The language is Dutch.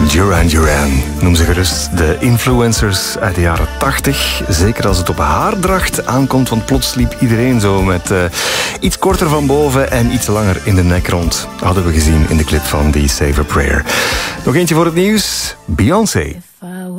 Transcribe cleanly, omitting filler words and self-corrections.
Duran Duran. Noem ze gerust de influencers uit de jaren 80. Zeker als het op haardracht aankomt, want plots liep iedereen zo met iets korter van boven en iets langer in de nek rond. Hadden we gezien in de clip van The Save a Prayer. Nog eentje voor het nieuws. Beyoncé.